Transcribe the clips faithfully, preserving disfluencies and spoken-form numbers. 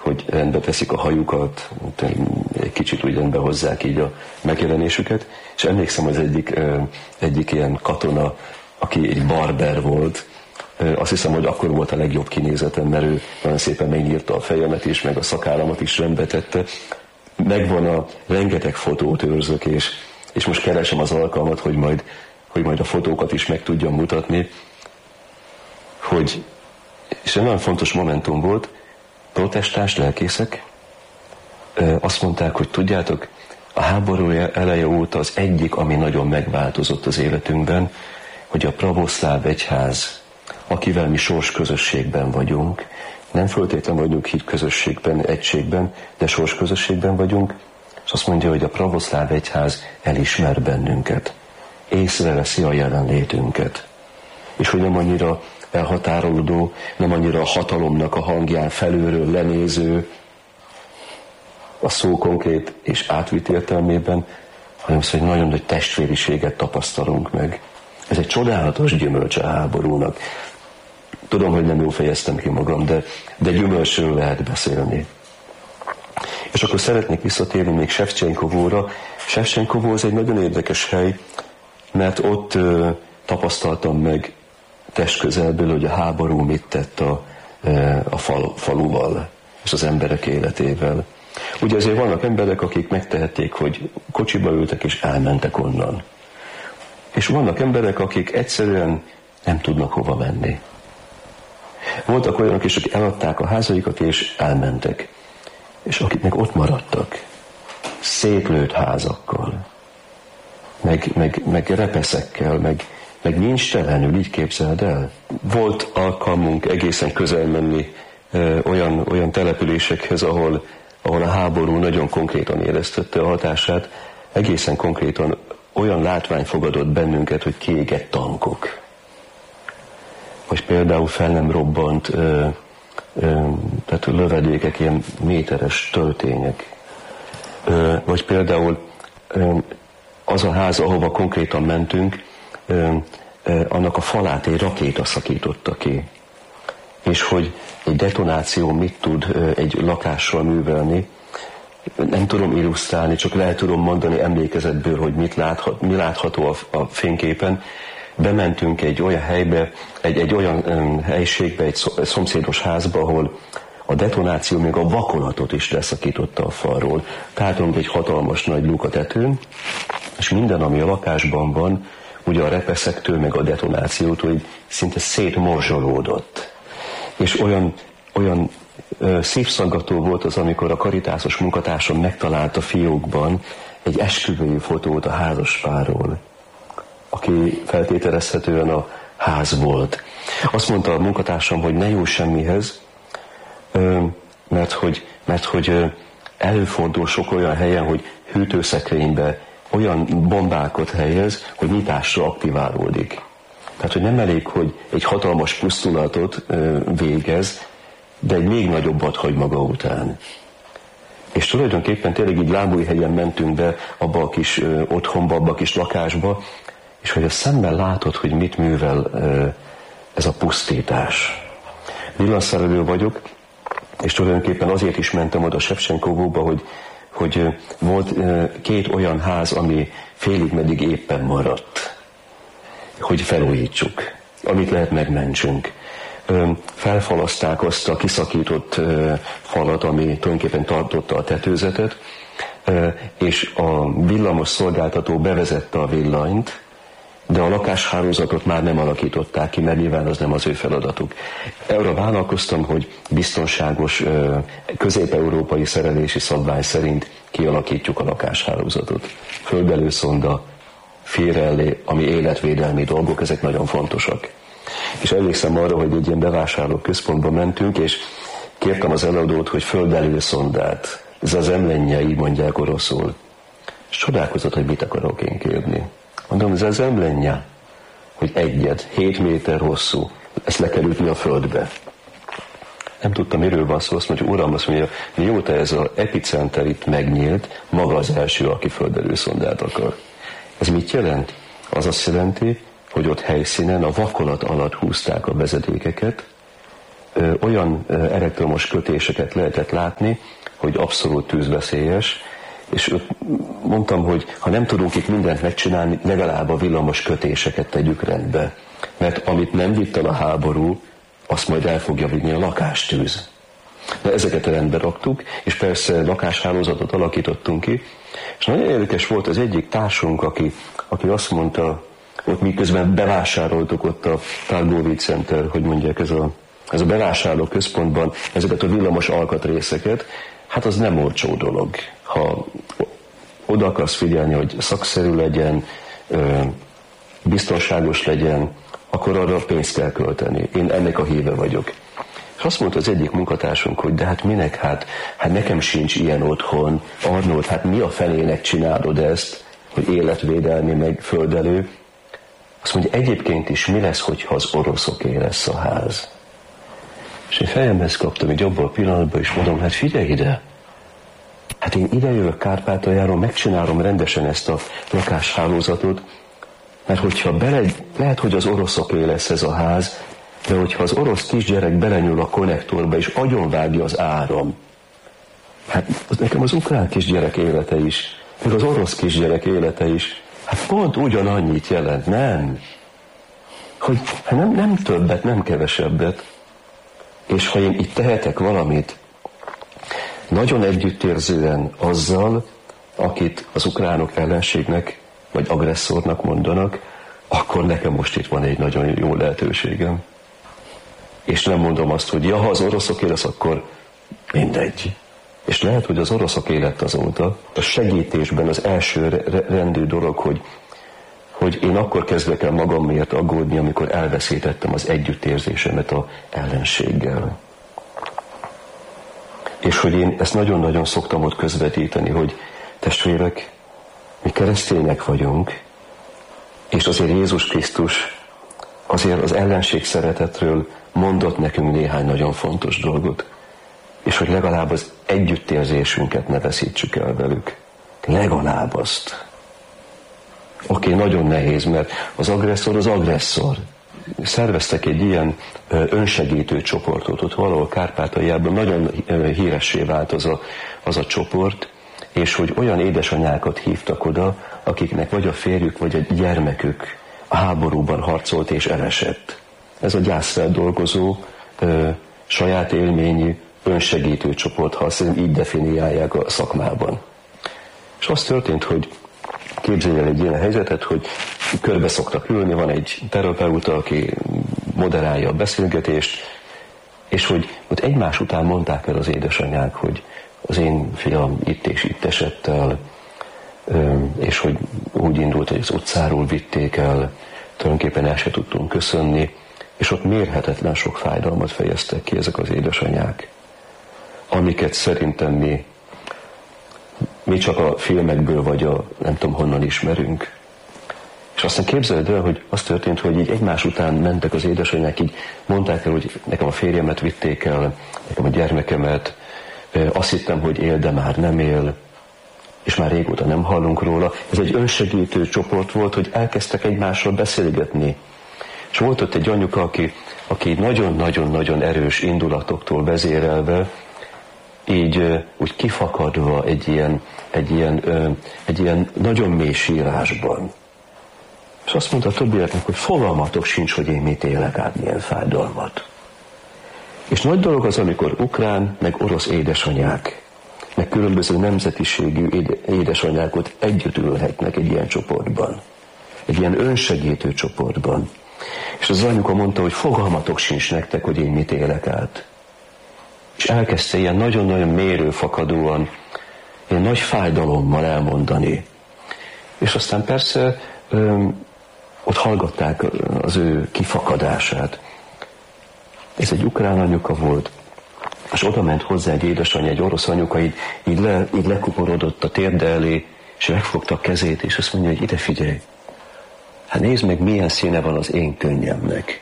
hogy rendbe teszik a hajukat, egy kicsit úgy rendbe hozzák így a megjelenésüket, és emlékszem az egyik, egyik ilyen katona, aki egy barber volt, azt hiszem, hogy akkor volt a legjobb kinézetem, mert ő nagyon szépen megnyírta a fejemet is, meg a szakállamat is rendbe tette. Megvan a rengeteg fotót őrzök, és, és most keresem az alkalmat, hogy majd, hogy majd a fotókat is meg tudjam mutatni, hogy, és egy nagyon fontos momentum volt, protestáns lelkészek azt mondták, hogy tudjátok, a háború eleje óta az egyik, ami nagyon megváltozott az életünkben, hogy a pravoszláv egyház, akivel mi sorsközösségben vagyunk, nem föltétlenül vagyunk hit közösségben, egységben, de sorsközösségben vagyunk, és azt mondja, hogy a pravoszláv egyház elismer bennünket, észreveszi a jelenlétünket, és hogy nem annyira elhatárolódó, nem annyira a hatalomnak a hangján felülről lenéző, a szó konkrét és átvitt értelmében, hanem az, hogy nagyon nagy testvériséget tapasztalunk meg. Ez egy csodálatos gyümölcs a háborúnak. Tudom, hogy nem jól fejeztem ki magam, de, de gyümölcsről lehet beszélni. És akkor szeretnék visszatérni még Sevcsenkovóra. Sevcsenkovó az egy nagyon érdekes hely, mert ott ö, tapasztaltam meg testközelből, hogy a háború mit tett a, a fal, faluval és az emberek életével. Ugye azért vannak emberek, akik megtehették, hogy kocsiba ültek és elmentek onnan. És vannak emberek, akik egyszerűen nem tudnak hova menni. Voltak olyanok is, akik eladták a házaikat és elmentek. És akik meg ott maradtak, szétlőtt házakkal, meg, meg, meg repeszekkel, meg, meg nincs telenül, így képzeld el. Volt alkalmunk egészen közel menni ö, olyan, olyan településekhez, ahol, ahol a háború nagyon konkrétan éreztette a hatását, egészen konkrétan olyan látvány fogadott bennünket, hogy kiégett tankok. Vagy például fel nem robbant, ö, ö, tehát lövedékek, ilyen méteres töltények. Ö, vagy például ö, az a ház, ahova konkrétan mentünk, ö, ö, annak a falát egy rakéta szakította ki. És hogy egy detonáció mit tud ö, egy lakással művelni, nem tudom illusztrálni, csak lehet tudom mondani emlékezetből, hogy mit láthat, mi látható a, a fényképen. Bementünk egy olyan helybe, egy, egy olyan um, helyiségbe, egy szomszédos házba, ahol a detonáció még a vakolatot is leszakította a falról. Találtunk egy hatalmas nagy luk a tetőn, és minden, ami a lakásban van, ugye a repeszektől, meg a detonációtól, így szinte szétmorzsolódott. És olyan, olyan ö, szívszaggató volt az, amikor a karitásos munkatársam megtalált a fiókban egy esküvői fotót a házaspárról, aki feltételezhetően a ház volt. Azt mondta a munkatársam, hogy ne juss semmihez, mert hogy, mert hogy előfordul sok olyan helyen, hogy hűtőszekrénybe olyan bombákat helyez, hogy nyitásra aktiválódik. Tehát, hogy nem elég, hogy egy hatalmas pusztulatot végez, de egy még nagyobbat hagy maga után. És tulajdonképpen tényleg így Lábújhegyen mentünk be abba a kis otthonba, abba a kis lakásba, és hogy a szemmel látod, hogy mit művel ez a pusztítás. Villanszerelő vagyok, és tulajdonképpen azért is mentem oda Sevcsenkovóba, hogy, hogy volt két olyan ház, ami félig meddig éppen maradt, hogy felújítsuk, amit lehet megmentsünk. Felfalaszták azt a kiszakított falat, ami tulajdonképpen tartotta a tetőzetet, és a villamos szolgáltató bevezette a villanyt, de a lakáshálózatot már nem alakították ki, mert nyilván az nem az ő feladatuk. Arra vállalkoztam, hogy biztonságos, közép-európai szerelési szabvány szerint kialakítjuk a lakáshálózatot. Földbelőszonda, félrellé, ami életvédelmi dolgok, ezek nagyon fontosak. És emlékszem arra, hogy egy ilyen bevásárló központba mentünk, és kértem az eladót, hogy földbelőszondát. Ez az emlenje, így mondják oroszul. És csodálkozott, hogy mit akarok én kérni. Mondom, ez az emlenje, hogy egyet, hét méter hosszú, ezt le kell ütni a földbe. Nem tudtam, miről van szó, azt mondja, uram, azt mondja, mióta ez az epicenter itt megnyílt, maga az első, aki földbelőszondát akar. Ez mit jelent? Az azt jelenti, hogy ott helyszínen a vakolat alatt húzták a vezetékeket, ö, olyan ö, elektromos kötéseket lehetett látni, hogy abszolút tűzveszélyes, és mondtam, hogy ha nem tudunk itt mindent megcsinálni, legalább a villamos kötéseket tegyük rendbe. Mert amit nem vitt el a háború, azt majd el fogja vinni a lakástűz. De ezeket rendbe raktuk, és persze lakáshálózatot alakítottunk ki, és nagyon érdekes volt az egyik társunk, aki, aki azt mondta, ott miközben bevásároltuk ott a Cargo Center, hogy mondják, ez a, ez a bevásárló központban ezeket a villamos alkatrészeket, hát az nem olcsó dolog. Ha oda akarsz figyelni, hogy szakszerű legyen, biztonságos legyen, akkor arra pénzt kell költeni. Én ennek a híve vagyok. És azt mondta az egyik munkatársunk, hogy de hát minek, hát, hát nekem sincs ilyen otthon. Arnold, hát mi a fenének csinálod ezt, hogy életvédelmi, meg földelő? Azt mondja, egyébként is mi lesz, hogyha az oroszoké lesz a ház? És én fejemhez kaptam egy abban a pillanatban, és mondom, hát figyelj ide! Hát én idejövök Kárpátaljáról, megcsinálom rendesen ezt a lakáshálózatot, mert hogyha bele, lehet, hogy az oroszoké lesz ez a ház, de hogyha az orosz kisgyerek belenyúl a konnektorba, és agyonvágja az áram, hát nekem az ukrán kisgyerek élete is, meg az orosz kisgyerek élete is, hát pont ugyanannyit jelent, nem? Hogy hát nem, nem többet, nem kevesebbet. És ha én itt tehetek valamit, nagyon együttérzően azzal, akit az ukránok ellenségnek, vagy agresszornak mondanak, akkor nekem most itt van egy nagyon jó lehetőségem. És nem mondom azt, hogy ja, ha az oroszok lesz, akkor mindegy. És lehet, hogy az oroszok élet azóta. A segítésben az első rendű dolog, hogy, hogy én akkor kezdek el magamért aggódni, amikor elveszítettem az együttérzésemet az ellenséggel. És hogy én ezt nagyon-nagyon szoktam ott közvetíteni, hogy testvérek, mi keresztények vagyunk, és azért Jézus Krisztus azért az ellenség szeretetről mondott nekünk néhány nagyon fontos dolgot, és hogy legalább az együttérzésünket ne veszítsük el velük. Legalább azt. Oké, okay, nagyon nehéz, mert az agresszor az agresszor. Szerveztek egy ilyen önsegítő csoportot, ott valahol Kárpátaljában nagyon híressé vált az a, az a csoport, és hogy olyan édesanyákat hívtak oda, akiknek vagy a férjük, vagy a gyermekük a háborúban harcolt és elesett. Ez a gyászfeldolgozó, ö, saját élményű, önsegítő csoport, ha azt így definiálják a szakmában. És az történt, hogy képzelj el egy ilyen helyzetet, hogy körbe szoktak ülni, van egy terapeuta, aki moderálja a beszélgetést, és hogy ott egymás után mondták el az édesanyák, hogy az én fiam itt és itt esett el, és hogy úgy indult, hogy az utcáról vitték el, tulajdonképpen el se tudtunk köszönni, és ott mérhetetlen sok fájdalmat fejeztek ki ezek az édesanyák, amiket szerintem mi, mi csak a filmekből vagy a nem tudom honnan ismerünk. És aztán képzeld el, hogy az történt, hogy így egymás után mentek az édesanyák, így mondták el, hogy nekem a férjemet vitték el, nekem a gyermekemet, azt hittem, hogy él, de már nem él, és már régóta nem hallunk róla. Ez egy önsegítő csoport volt, hogy elkezdtek egymással beszélgetni. És volt ott egy anyuka, aki, aki nagyon-nagyon-nagyon erős indulatoktól vezérelve, így úgy kifakadva egy ilyen, egy ilyen, egy ilyen nagyon mély sírásban. És azt mondta a többieknek, hogy fogalmatok sincs, hogy én mit élek át, milyen fájdalmat. És nagy dolog az, amikor ukrán, meg orosz édesanyák, meg különböző nemzetiségű édesanyák ott együtt ülhetnek egy ilyen csoportban. Egy ilyen önsegítő csoportban. És az anyuka mondta, hogy fogalmatok sincs nektek, hogy én mit élek át. És elkezdte ilyen nagyon-nagyon mérőfakadóan, ilyen nagy fájdalommal elmondani. És aztán persze öm, ott hallgatták az ő kifakadását. Ez egy ukrán anyuka volt, és oda ment hozzá egy édesanyja, egy orosz anyuka, így, így, le, így lekuporodott a térde elé, és megfogta a kezét, és azt mondja, hogy ide figyelj, hát nézd meg, milyen színe van az én könnyemnek.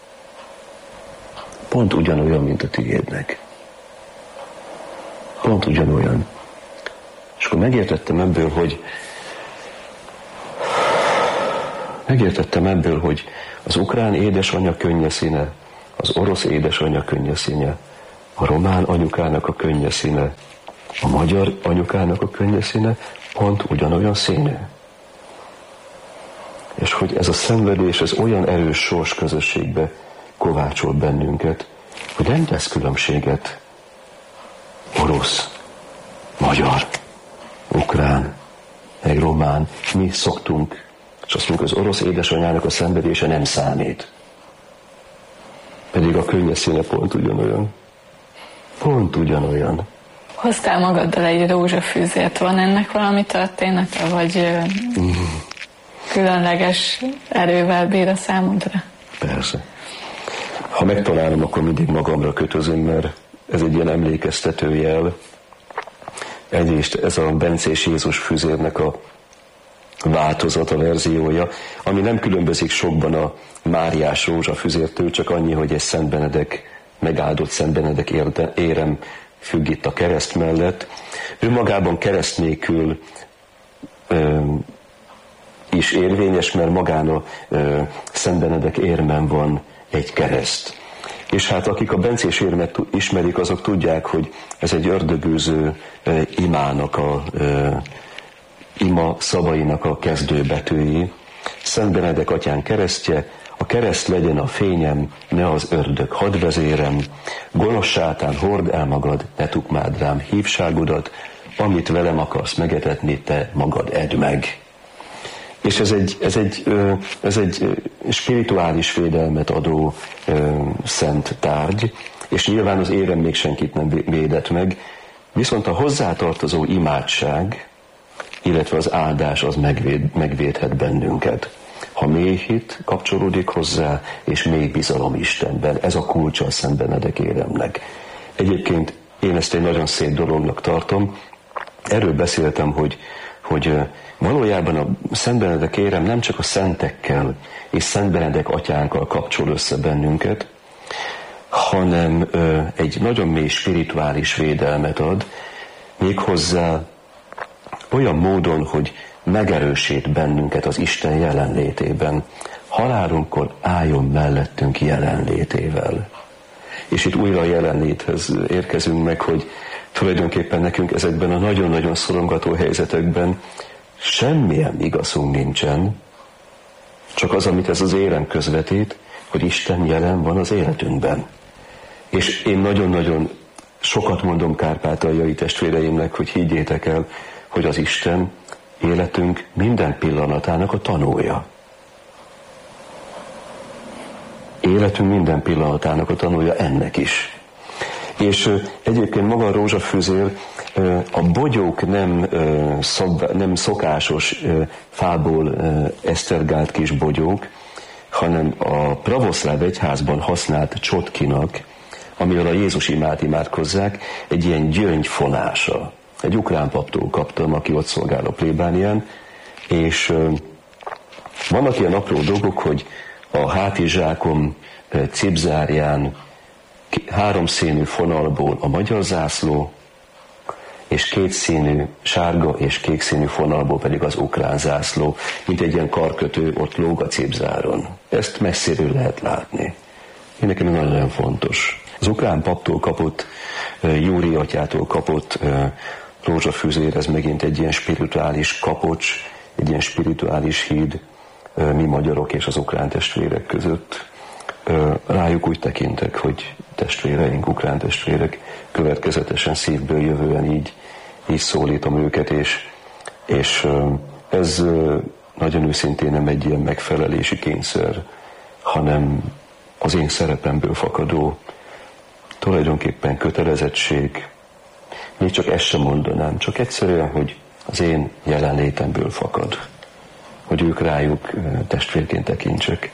Pont ugyanolyan, mint a tiédnek. Pont ugyanolyan. És akkor megértettem ebből, hogy megértettem ebből, hogy az ukrán édesanyja könnye színe az orosz édesanyja könnye színe, a román anyukának a könnye színe, a magyar anyukának a könnye színe pont ugyanolyan színű. És hogy ez a szenvedés, ez olyan erős sors közösségbe kovácsol bennünket, hogy nem tesz különbséget orosz, magyar, ukrán, meg román. Mi szoktunk, és azt mondjuk, az orosz édesanyának a szenvedése nem számít. Pedig a könnye színe pont ugyanolyan. Pont ugyanolyan. Hoztál magaddal egy rózsafűzért. Van ennek valami története, vagy mm. különleges erővel bír a számodra? Persze. Ha megtalálom, akkor mindig magamra kötözöm, mert ez egy ilyen emlékeztető jel. Egyrészt ez a bencés Jézus füzérnek a változata, verziója, ami nem különbözik sokban a Máriás rózsafüzértől, csak annyi, hogy egy Szent Benedek, megáldott Szent Benedek érem függ itt a kereszt mellett. Ő magában kereszt nélkül ö, is érvényes, mert magán a ö, Szent Benedek érmen van egy kereszt. És hát akik a bencés érmet ismerik, azok tudják, hogy ez egy ördögűző ö, imának a ö, ima szavainak a kezdőbetűi. Szent Benedek atyán keresztje, a kereszt legyen a fényem, ne az ördög hadvezérem, gonosz sátán, hord el magad, ne tukmáld rám hívságodat, amit velem akarsz megetetni, te magad edd meg. És ez egy, ez egy, ez egy spirituális védelmet adó szent tárgy, és nyilván az érem még senkit nem védett meg, viszont a hozzátartozó imádság, illetve az áldás az megvéd, megvédhet bennünket. Ha mély hit kapcsolódik hozzá, és mély bizalom Istenben, ez a kulcsa a Szent Benedek éremnek. Egyébként én ezt egy nagyon szép dolognak tartom. Erről beszéltem, hogy, hogy valójában a Szent Benedek érem nem csak a szentekkel és Szent Benedek atyánkkal kapcsol össze bennünket, hanem egy nagyon mély spirituális védelmet ad, méghozzá olyan módon, hogy megerősít bennünket az Isten jelenlétében. Halálunkkor álljon mellettünk jelenlétével. És itt újra a jelenléthez érkezünk meg, hogy tulajdonképpen nekünk ezekben a nagyon-nagyon szorongató helyzetekben semmilyen igazunk nincsen, csak az, amit ez az érem közvetít, hogy Isten jelen van az életünkben. És én nagyon-nagyon sokat mondom kárpátaljai testvéreimnek, hogy higgyétek el, hogy az Isten életünk minden pillanatának a tanúja. Életünk minden pillanatának a tanúja ennek is. És egyébként maga a rózsafűzér, a bogyók nem, szab, nem szokásos fából esztergált kis bogyók, hanem a pravoszláv egyházban használt csotkinak, amivel a Jézus imát imádkozzák, egy ilyen gyöngyfonása. Egy ukrán paptól kaptam, aki ott szolgál a plébánián, és vannak ilyen apró dolgok, hogy a hátizsákom cipzárján háromszínű fonalból a magyar zászló, és kétszínű sárga és kékszínű fonalból pedig az ukrán zászló, mint egy ilyen karkötő ott lóg a cipzáron. Ezt messziről lehet látni. Én nekem nagyon fontos. Az ukrán paptól kapott, Júri atyától kapott rózsafűzér, ez megint egy ilyen spirituális kapocs, egy ilyen spirituális híd mi magyarok és az ukrán testvérek között. Rájuk úgy tekintek, hogy testvéreink, ukrán testvérek, következetesen szívből jövően így, így szólítom őket, és, és ez nagyon őszintén nem egy ilyen megfelelési kényszer, hanem az én szerepemből fakadó tulajdonképpen kötelezettség. Még csak ezt sem mondanám, csak egyszerűen, hogy az én jelenlétemből fakad, hogy ők rájuk testvérként tekintsek.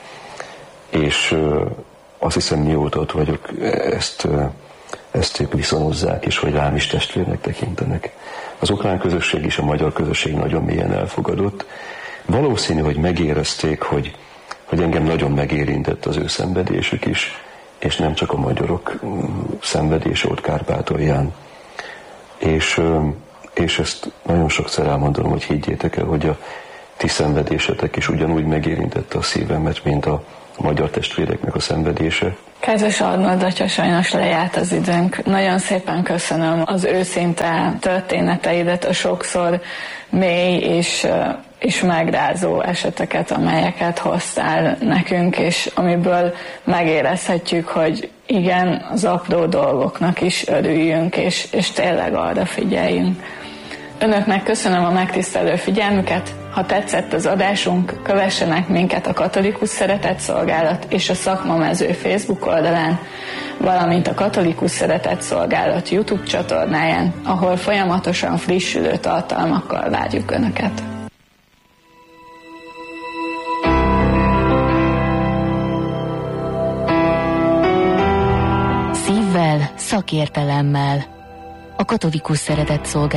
És azt hiszem, mióta ott vagyok, ezt, ezt ők viszonozzák is, hogy rám is testvérnek tekintenek. Az ukrán közösség és a magyar közösség nagyon mélyen elfogadott. Valószínű, hogy megérezték, hogy, hogy engem nagyon megérintett az ő szenvedésük is, és nem csak a magyarok szenvedése ott Kárpátalján. És, és ezt nagyon sokszor elmondom, hogy higgyétek el, hogy a ti szenvedésetek is ugyanúgy megérintette a szívemet, mint a a magyar testvéreknek a szenvedése. Kedves Arnold atya, sajnos lejárt az időnk. Nagyon szépen köszönöm az őszinte történeteidet, a sokszor mély és, és megrázó eseteket, amelyeket hoztál nekünk, és amiből megérezhetjük, hogy igen, az apró dolgoknak is örüljünk, és, és tényleg arra figyeljünk. Önöknek köszönöm a megtisztelő figyelmüket. Ha tetszett az adásunk, kövessenek minket a Katolikus Szeretetszolgálat és a Szakmamező Facebook oldalán, valamint a Katolikus Szeretetszolgálat YouTube csatornáján, ahol folyamatosan frissülő tartalmakkal várjuk Önöket. Szívvel, szakértelemmel. A Katolikus Szeretetszolgálat